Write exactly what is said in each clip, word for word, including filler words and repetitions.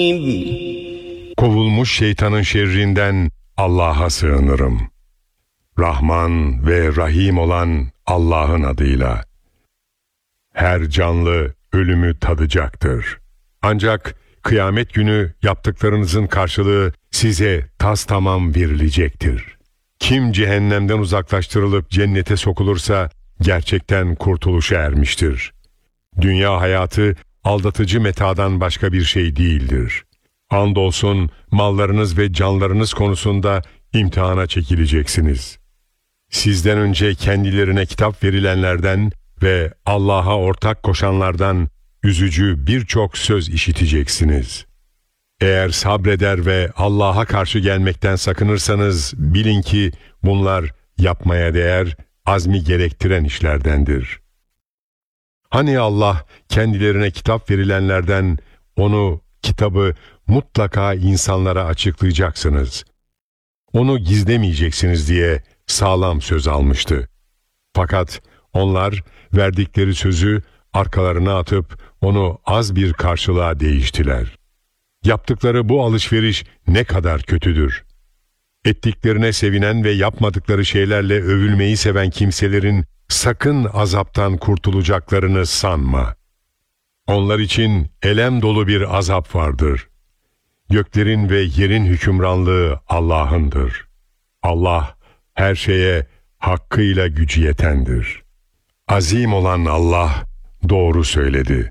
Kovulmuş şeytanın şerrinden Allah'a sığınırım. Rahman ve Rahim olan Allah'ın adıyla. Her canlı ölümü tadacaktır. Ancak kıyamet günü yaptıklarınızın karşılığı size tastamam verilecektir. Kim cehennemden uzaklaştırılıp cennete sokulursa gerçekten kurtuluşa ermiştir. Dünya hayatı aldatıcı metadan başka bir şey değildir. Andolsun mallarınız ve canlarınız konusunda imtihana çekileceksiniz. Sizden önce kendilerine kitap verilenlerden ve Allah'a ortak koşanlardan üzücü birçok söz işiteceksiniz. Eğer sabreder ve Allah'a karşı gelmekten sakınırsanız bilin ki bunlar yapmaya değer, azmi gerektiren işlerdendir. Hani Allah kendilerine kitap verilenlerden onu, kitabı mutlaka insanlara açıklayacaksınız. Onu gizlemeyeceksiniz diye sağlam söz almıştı. Fakat onlar verdikleri sözü arkalarına atıp onu az bir karşılığa değiştiler. Yaptıkları bu alışveriş ne kadar kötüdür. Ettiklerine sevinen ve yapmadıkları şeylerle övülmeyi seven kimselerin sakın azaptan kurtulacaklarını sanma. Onlar için elem dolu bir azap vardır. Göklerin ve yerin hükümranlığı Allah'ındır. Allah her şeye hakkıyla gücü yetendir. Azim olan Allah doğru söyledi.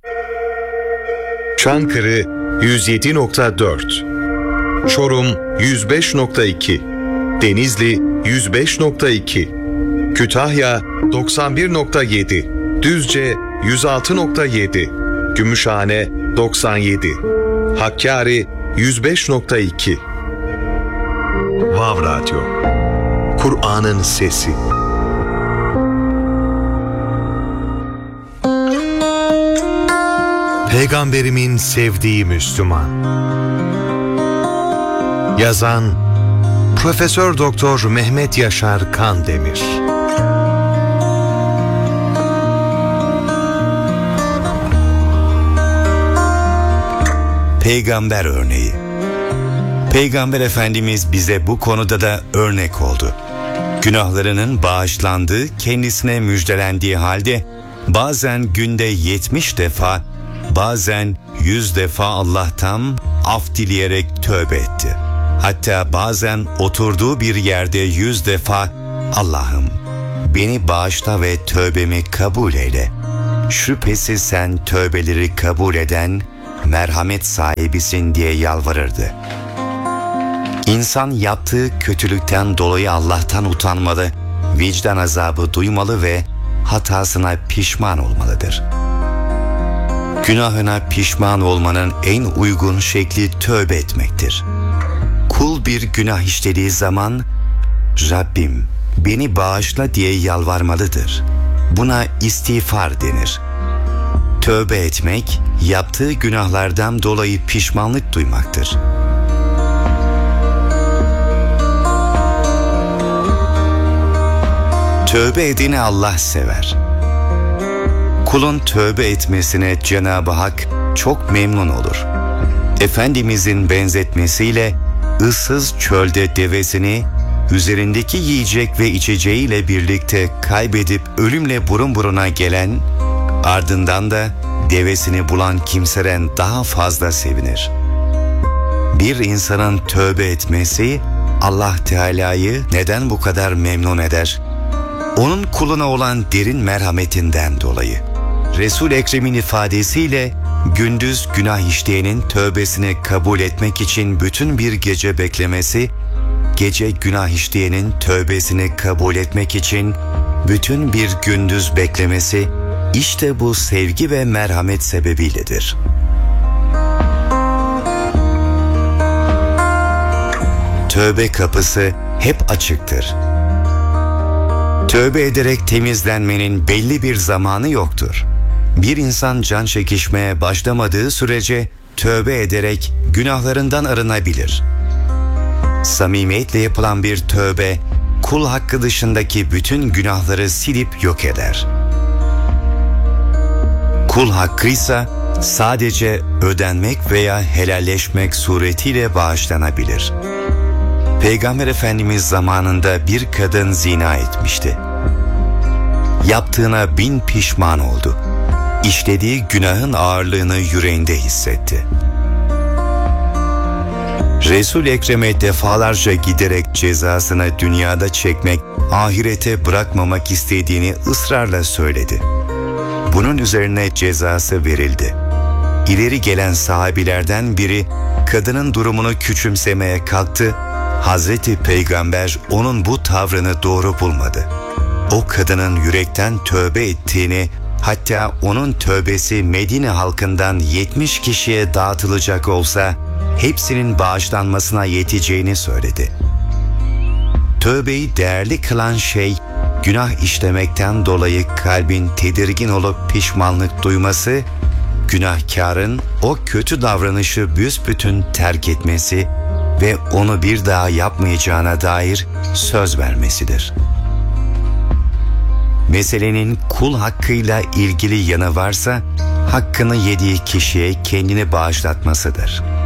Çankırı yüz yedi nokta dört, Çorum yüz beş nokta iki, Denizli yüz beş nokta iki, Kütahya doksan bir nokta yedi, Düzce yüz altı nokta yedi, Gümüşhane doksan yedi, Hakkari yüz beş nokta iki. Vav Radyo, Kur'an'ın sesi. Peygamberimin sevdiği Müslüman. Yazan Profesör Doktor Mehmet Yaşar Kandemir. Peygamber örneği. Peygamber Efendimiz bize bu konuda da örnek oldu. Günahlarının bağışlandığı, kendisine müjdelendiği halde bazen günde yetmiş defa, bazen yüz defa Allah'tan af dileyerek tövbe etti. Hatta bazen oturduğu bir yerde yüz defa Allah'ım beni bağışla ve tövbemi kabul eyle. Şüphesiz sen tövbeleri kabul eden merhamet sahibisin diye yalvarırdı. İnsan yaptığı kötülükten dolayı Allah'tan utanmalı, vicdan azabı duymalı ve hatasına pişman olmalıdır. Günahına pişman olmanın en uygun şekli tövbe etmektir. Kul bir günah işlediği zaman Rabbim beni bağışla diye yalvarmalıdır. Buna istiğfar denir. Tövbe etmek, yaptığı günahlardan dolayı pişmanlık duymaktır. Tövbe edeni Allah sever. Kulun tövbe etmesine Cenab-ı Hak çok memnun olur. Efendimizin benzetmesiyle ıssız çölde devesini üzerindeki yiyecek ve içeceğiyle birlikte kaybedip ölümle burun buruna gelen, ardından da devesini bulan kimseden daha fazla sevinir. Bir insanın tövbe etmesi Allah Teala'yı neden bu kadar memnun eder? Onun kuluna olan derin merhametinden dolayı. Resul-i Ekrem'in ifadesiyle gündüz günah işleyenin tövbesini kabul etmek için bütün bir gece beklemesi, gece günah işleyenin tövbesini kabul etmek için bütün bir gündüz beklemesi, işte bu sevgi ve merhamet sebebiyledir. Tövbe kapısı hep açıktır. Tövbe ederek temizlenmenin belli bir zamanı yoktur. Bir insan can çekişmeye başlamadığı sürece tövbe ederek günahlarından arınabilir. Samimiyetle yapılan bir tövbe, kul hakkı dışındaki bütün günahları silip yok eder. Kul hakkıysa sadece ödenmek veya helalleşmek suretiyle bağışlanabilir. Peygamber Efendimiz zamanında bir kadın zina etmişti. Yaptığına bin pişman oldu. İşlediği günahın ağırlığını yüreğinde hissetti. Resul-i Ekrem'e defalarca giderek cezasını dünyada çekmek, ahirete bırakmamak istediğini ısrarla söyledi. Bunun üzerine cezası verildi. İleri gelen sahabilerden biri kadının durumunu küçümsemeye kalktı. Hazreti Peygamber onun bu tavrını doğru bulmadı. O kadının yürekten tövbe ettiğini, hatta onun tövbesi Medine halkından yetmiş kişiye dağıtılacak olsa hepsinin bağışlanmasına yeteceğini söyledi. Tövbeyi değerli kılan şey, günah işlemekten dolayı kalbin tedirgin olup pişmanlık duyması, günahkarın o kötü davranışı büsbütün terk etmesi ve onu bir daha yapmayacağına dair söz vermesidir. Meselenin kul hakkıyla ilgili yanı varsa, hakkını yediği kişiye kendini bağışlatmasıdır.